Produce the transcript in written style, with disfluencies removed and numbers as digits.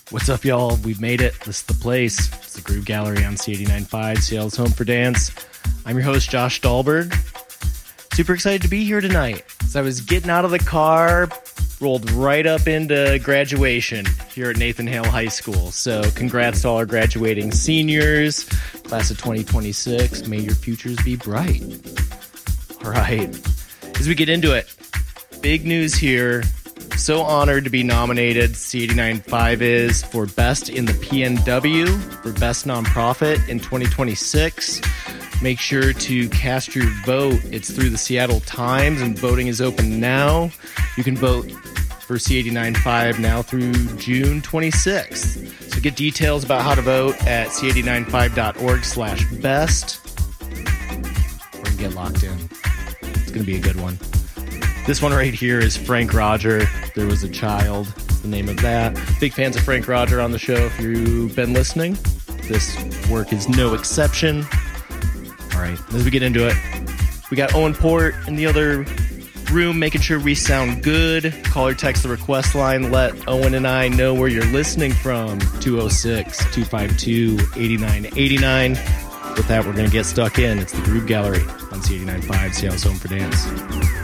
What's up, y'all? We've made it. This is the place. It's the Groove Gallery on C89.5, Seattle's home for dance. I'm your host, Josh Dahlberg. Super excited to be here tonight. So I was getting out of the car, rolled right up into graduation here at Nathan Hale High School. So congrats to all our graduating seniors, class of 2026. May your futures be bright. All right, as we get into it, big news here. So honored to be nominated, C89.5 is, for Best in the PNW, for Best Nonprofit in 2026. Make sure to cast your vote. It's through the Seattle Times, and voting is open now. You can vote for C89.5 now through June 26th. So get details about how to vote at c89.5.org/best. We're going to get locked in. It's going to be a good one. This one right here is Frank Roger. There Was a Child, the name of that. Big fans of Frank Roger on the show if you've been listening. This work is no exception. All right, as we get into it, we got Owen Port in the other room making sure we sound good. Call or text the request line. Let Owen and I know where you're listening from. 206-252-8989. With that, we're going to get stuck in. It's the Groove Gallery on C89.5, Seattle's home for dance.